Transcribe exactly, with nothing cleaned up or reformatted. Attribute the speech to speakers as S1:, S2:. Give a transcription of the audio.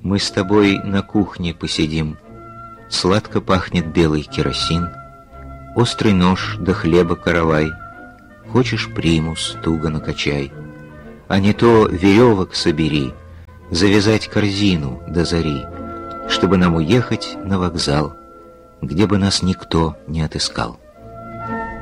S1: Мы с тобой на кухне посидим. Сладко пахнет белый керосин. Острый нож да хлеба каравай. Хочешь примус, туго накачай. А не то веревок собери, завязать корзину до зари, чтобы нам уехать на вокзал, где бы нас никто не отыскал.